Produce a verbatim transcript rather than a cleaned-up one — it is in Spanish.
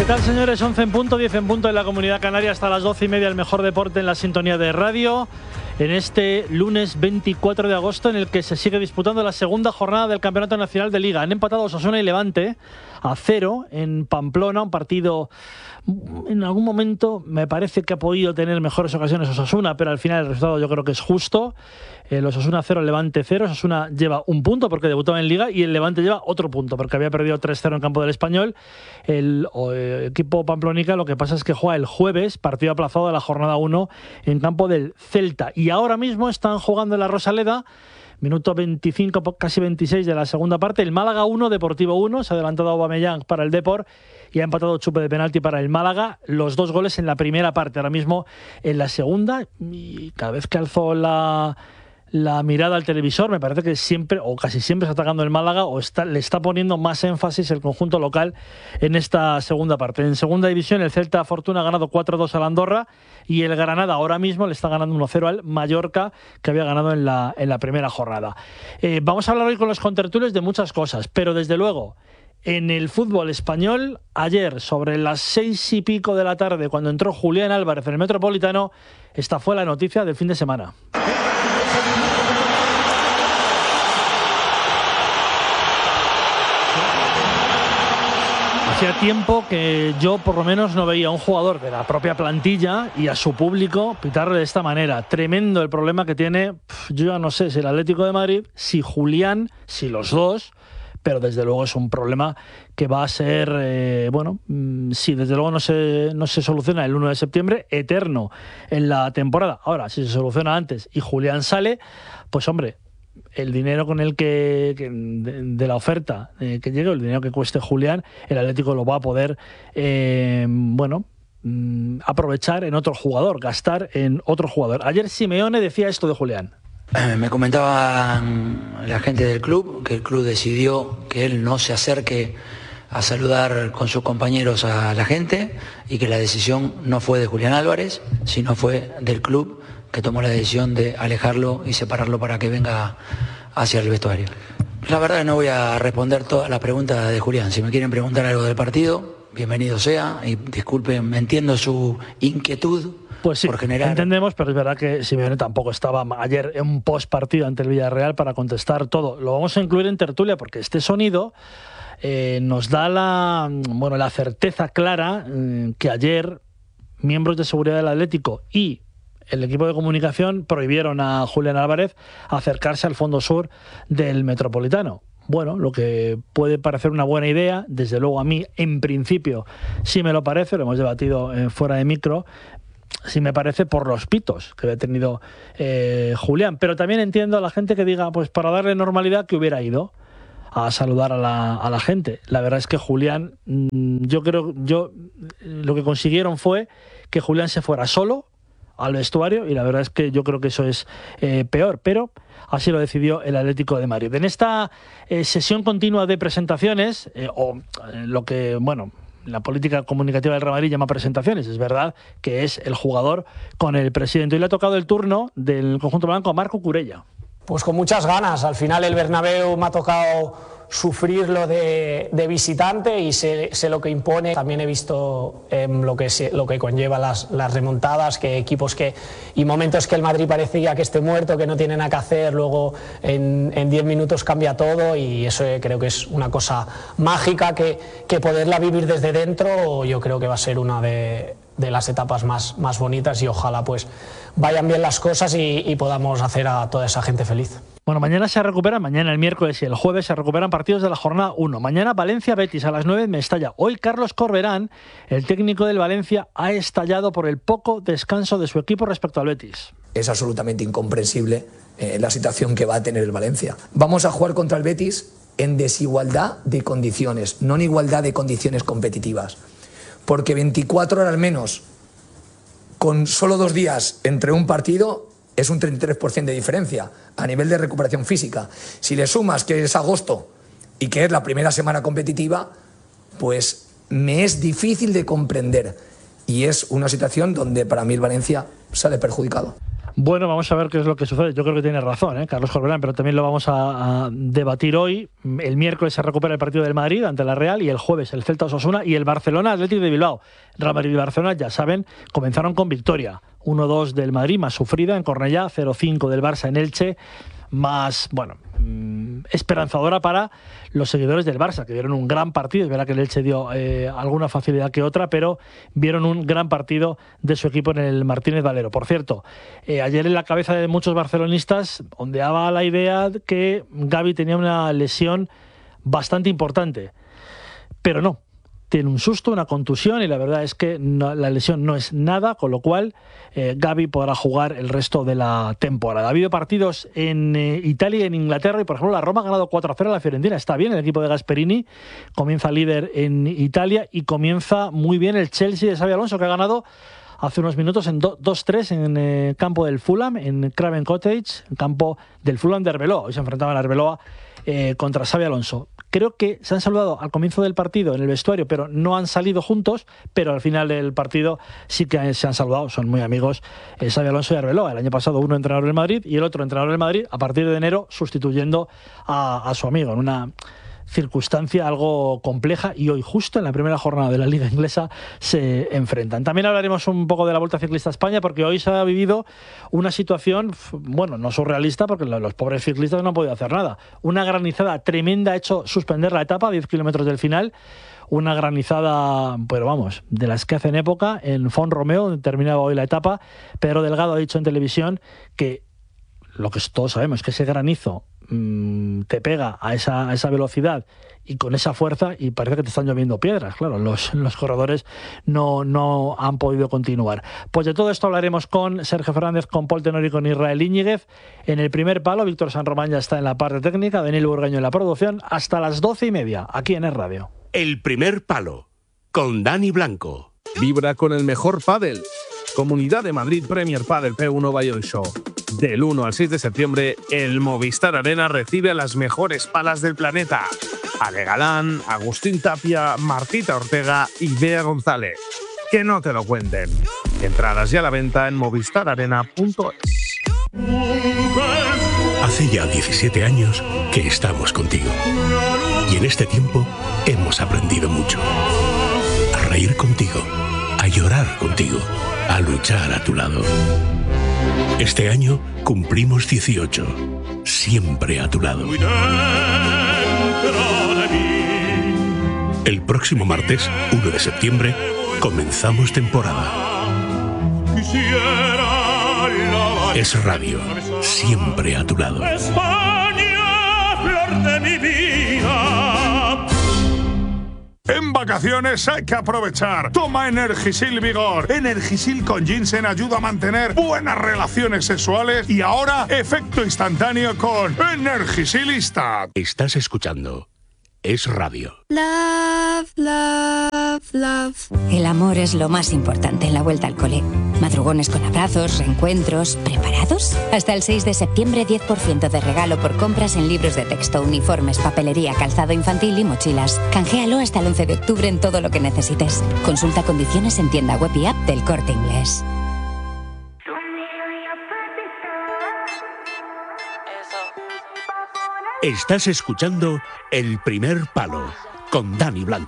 tal, señores? once en punto, diez en punto en la Comunidad Canaria, hasta las doce y media, el mejor deporte en la sintonía de radio. En este lunes veinticuatro de agosto, en el que se sigue disputando la segunda jornada del Campeonato Nacional de Liga. Han empatado Osasuna y Levante a cero en Pamplona, un partido en algún momento me parece que ha podido tener mejores ocasiones Osasuna, pero al final el resultado yo creo que es justo. El Osasuna cero, Levante cero. Osasuna lleva un punto porque debutaba en Liga y el Levante lleva otro punto porque había perdido tres cero en campo del Español. El, el equipo pamplonica lo que pasa es que juega el jueves, partido aplazado de la jornada uno en campo del Celta. Y ahora mismo están jugando en la Rosaleda, minuto veinticinco, casi veintiséis de la segunda parte. El Málaga uno, Deportivo uno. Se ha adelantado Aubameyang para el Depor y ha empatado Chupe de penalti para el Málaga. Los dos goles en la primera parte, ahora mismo en la segunda. Y cada vez que alzó la... la mirada al televisor, me parece que siempre o casi siempre está atacando el Málaga o está, le está poniendo más énfasis el conjunto local en esta segunda parte. En segunda división, el Celta Fortuna ha ganado cuatro dos al Andorra y el Granada ahora mismo le está ganando uno cero al Mallorca, que había ganado en la, en la primera jornada. Eh, vamos a hablar hoy con los contertulios de muchas cosas, pero desde luego en el fútbol español, ayer sobre las seis y pico de la tarde, cuando entró Julián Álvarez en el Metropolitano, esta fue la noticia del fin de semana. Hacía tiempo que yo por lo menos no veía a un jugador de la propia plantilla y a su público pitarle de esta manera. Tremendo el problema que tiene, yo ya no sé si el Atlético de Madrid, si Julián, si los dos, pero desde luego es un problema que va a ser, eh, bueno, si desde luego no se, no se soluciona el uno de septiembre, eterno en la temporada. Ahora, si se soluciona antes y Julián sale, pues hombre, el dinero con el que, que de, de la oferta eh, que llegue, el dinero que cueste Julián, el Atlético lo va a poder eh, bueno mm, aprovechar en otro jugador, gastar en otro jugador. Ayer Simeone decía esto de Julián. Eh, me comentaban la gente del club que el club decidió que él no se acerque a saludar con sus compañeros a la gente y que la decisión no fue de Julián Álvarez, sino fue del club, que tomó la decisión de alejarlo y separarlo para que venga hacia el vestuario. La verdad no voy a responder todas las preguntas de Julián. Si me quieren preguntar algo del partido, bienvenido sea, y disculpen, entiendo su inquietud. Pues sí, por generar... entendemos, pero es verdad que Simeone tampoco estaba ayer en un post partido ante el Villarreal para contestar todo. Lo vamos a incluir en tertulia porque este sonido eh, nos da la, bueno, la certeza clara eh, que ayer miembros de seguridad del Atlético y el equipo de comunicación prohibieron a Julián Álvarez acercarse al fondo sur del Metropolitano. Bueno, lo que puede parecer una buena idea, desde luego a mí en principio sí me lo parece, lo hemos debatido eh, fuera de micro, sí me parece por los pitos que había tenido eh, Julián, pero también entiendo a la gente que diga, pues para darle normalidad que hubiera ido a saludar a la, a la gente. La verdad es que Julián, yo creo, yo lo que consiguieron fue que Julián se fuera solo al vestuario y la verdad es que yo creo que eso es eh, peor, pero así lo decidió el Atlético de Madrid. En esta eh, sesión continua de presentaciones, eh, o eh, lo que, bueno, la política comunicativa del Real Madrid llama presentaciones, es verdad que es el jugador con el presidente. Hoy le ha tocado el turno del conjunto blanco a Marco Curella. Pues con muchas ganas. Al final el Bernabéu me ha tocado sufrirlo de, de visitante y sé, sé lo que impone. También he visto eh, lo, que se, lo que conlleva las, las remontadas, que equipos que y momentos que el Madrid parecía que esté muerto, que no tiene nada que hacer, luego en diez minutos cambia todo y eso creo que es una cosa mágica que, que poderla vivir desde dentro yo creo que va a ser una de, de las etapas más, más bonitas y ojalá pues vayan bien las cosas y, y podamos hacer a toda esa gente feliz. Bueno, mañana se recuperan, mañana el miércoles y el jueves se recuperan partidos de la jornada uno. Mañana Valencia-Betis a las nueve en Mestalla. Hoy Carlos Corberán, el técnico del Valencia, ha estallado por el poco descanso de su equipo respecto al Betis. Es absolutamente incomprensible eh, la situación que va a tener el Valencia. Vamos a jugar contra el Betis en desigualdad de condiciones, no en igualdad de condiciones competitivas. Porque veinticuatro horas menos, con solo dos días entre un partido, es un treinta y tres por ciento de diferencia a nivel de recuperación física. Si le sumas que es agosto y que es la primera semana competitiva, pues me es difícil de comprender. Y es una situación donde para mí el Valencia sale perjudicado. Bueno, vamos a ver qué es lo que sucede. Yo creo que tiene razón, ¿eh? Carlos Corberán, pero también lo vamos a, a debatir hoy. El miércoles se recupera el partido del Madrid ante la Real y el jueves el Celta Osasuna y el Barcelona Atlético de Bilbao. Real Madrid y Barcelona, ya saben, comenzaron con victoria. uno dos del Madrid, más sufrida en Cornellá, cero cinco del Barça en Elche, más, bueno, mmm, esperanzadora para los seguidores del Barça, que vieron un gran partido. Es verdad que el Elche dio eh, alguna facilidad que otra, pero vieron un gran partido de su equipo en el Martínez Valero. Por cierto, eh, ayer en la cabeza de muchos barcelonistas ondeaba la idea de que Gavi tenía una lesión bastante importante, pero no. Tiene un susto, una contusión, y la verdad es que no, la lesión no es nada, con lo cual eh, Gavi podrá jugar el resto de la temporada. Ha habido partidos en eh, Italia y en Inglaterra, y por ejemplo la Roma ha ganado cuatro a cero a la Fiorentina. Está bien el equipo de Gasperini, comienza líder en Italia, y comienza muy bien el Chelsea de Xabi Alonso, que ha ganado hace unos minutos en dos tres en eh, campo del Fulham, en Craven Cottage, en campo del Fulham de Arbeloa. Hoy se enfrentaban a Arbeloa eh, contra Xabi Alonso. Creo que se han saludado al comienzo del partido en el vestuario, pero no han salido juntos, pero al final del partido sí que se han saludado, son muy amigos eh, Xabi Alonso y Arbeloa. El año pasado uno entrenador del Madrid y el otro entrenador del Madrid, a partir de enero sustituyendo a, a su amigo, en una circunstancia algo compleja, y hoy justo en la primera jornada de la Liga Inglesa se enfrentan. También hablaremos un poco de la Vuelta Ciclista a España, porque hoy se ha vivido una situación, bueno, no surrealista, porque los pobres ciclistas no han podido hacer nada. Una granizada tremenda ha hecho suspender la etapa a diez kilómetros del final. Una granizada, pero vamos, de las que hacen época, en Font Romeo, donde terminaba hoy la etapa. Pedro Delgado ha dicho en televisión que lo que todos sabemos, que ese granizo mmm, te pega a esa, a esa velocidad y con esa fuerza, y parece que te están lloviendo piedras. Claro, los, los corredores no, no han podido continuar. Pues de todo esto hablaremos con Sergio Fernández, con Pol Tenor y con Israel Íñiguez. En el primer palo, Víctor San Román ya está en la parte técnica, Daniel Burgaño en la producción, hasta las doce y media, aquí en Es Radio. El primer palo, con Dani Blanco. Vibra con el mejor pádel. Comunidad de Madrid Premier Padel P uno Valladolid Show. Del uno al seis de septiembre, el Movistar Arena recibe a las mejores palas del planeta. Ale Galán, Agustín Tapia, Martita Ortega y Bea González. Que no te lo cuenten. Entradas ya a la venta en movistar arena punto es. Hace ya diecisiete años que estamos contigo. Y en este tiempo hemos aprendido mucho. A reír contigo, a llorar contigo, a luchar a tu lado. Este año cumplimos dieciocho, siempre a tu lado. El próximo martes, uno de septiembre, comenzamos temporada. Es Radio, siempre a tu lado. España, flor de mi vida. En vacaciones hay que aprovechar. Toma Energisil Vigor. Energisil con ginseng ayuda a mantener buenas relaciones sexuales, y ahora efecto instantáneo con Energisilista. Estás escuchando Es Radio. Love, love, love. El amor es lo más importante en la vuelta al cole. Madrugones con abrazos, reencuentros. ¿Preparados? Hasta el seis de septiembre, diez por ciento de regalo por compras en libros de texto, uniformes, papelería, calzado infantil y mochilas. Canjéalo hasta el once de octubre en todo lo que necesites. Consulta condiciones en tienda web y app del Corte Inglés. Estás escuchando El Primer Palo, con Dani Blanco.